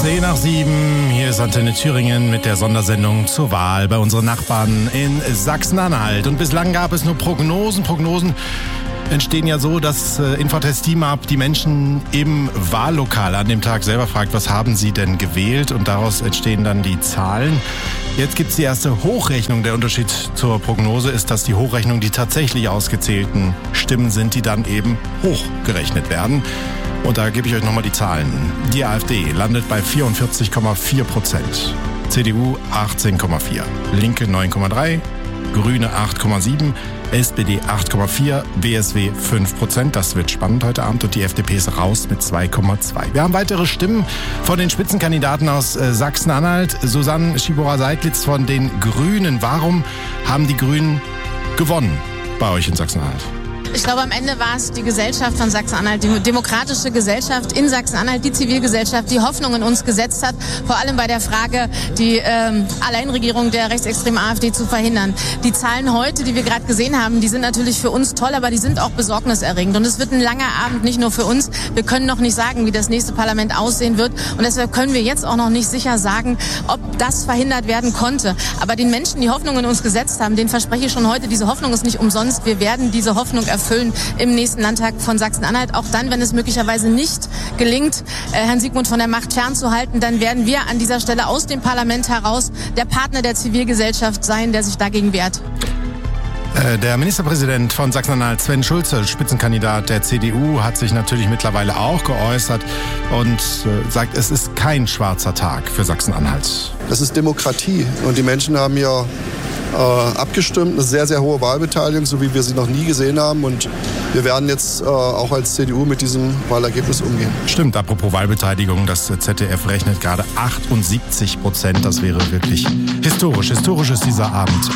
10:07, hier ist Antenne Thüringen mit der Sondersendung zur Wahl bei unseren Nachbarn in Sachsen-Anhalt. Und bislang gab es nur Prognosen. Prognosen entstehen ja so, dass Infratest DIMAP die Menschen im Wahllokal an dem Tag selber fragt, was haben sie denn gewählt? Und daraus entstehen dann die Zahlen. Jetzt gibt es die erste Hochrechnung. Der Unterschied zur Prognose ist, dass die Hochrechnung die tatsächlich ausgezählten Stimmen sind, die dann eben hochgerechnet werden. Und da gebe ich euch nochmal die Zahlen. Die AfD landet bei 44,4%, CDU 18,4%, Linke 9,3%, Grüne 8,7%, SPD 8,4%, BSW 5%. Das wird spannend heute Abend. Und die FDP ist raus mit 2,2%. Wir haben weitere Stimmen von den Spitzenkandidaten aus Sachsen-Anhalt. Susanne Schibora-Seidlitz von den Grünen. Warum haben die Grünen gewonnen bei euch in Sachsen-Anhalt? Ich glaube, am Ende war es die Gesellschaft von Sachsen-Anhalt, die demokratische Gesellschaft in Sachsen-Anhalt, die Zivilgesellschaft, die Hoffnung in uns gesetzt hat, vor allem bei der Frage, die Alleinregierung der rechtsextremen AfD zu verhindern. Die Zahlen heute, die wir gerade gesehen haben, die sind natürlich für uns toll, aber die sind auch besorgniserregend. Und es wird ein langer Abend, nicht nur für uns. Wir können noch nicht sagen, wie das nächste Parlament aussehen wird. Und deshalb können wir jetzt auch noch nicht sicher sagen, ob das verhindert werden konnte. Aber den Menschen, die Hoffnung in uns gesetzt haben, denen verspreche ich schon heute, diese Hoffnung ist nicht umsonst. Wir werden diese Hoffnung erfüllen im nächsten Landtag von Sachsen-Anhalt. Auch dann, wenn es möglicherweise nicht gelingt, Herrn Siegmund von der Macht fernzuhalten, dann werden wir an dieser Stelle aus dem Parlament heraus der Partner der Zivilgesellschaft sein, der sich dagegen wehrt. Der Ministerpräsident von Sachsen-Anhalt, Sven Schulze, Spitzenkandidat der CDU, hat sich natürlich mittlerweile auch geäußert und sagt, es ist kein schwarzer Tag für Sachsen-Anhalt. Das ist Demokratie und die Menschen haben ja abgestimmt, eine sehr, sehr hohe Wahlbeteiligung, so wie wir sie noch nie gesehen haben. Und wir werden jetzt auch als CDU mit diesem Wahlergebnis umgehen. Stimmt, apropos Wahlbeteiligung, das ZDF rechnet gerade 78%. Das wäre wirklich historisch. Historisch ist dieser Abend.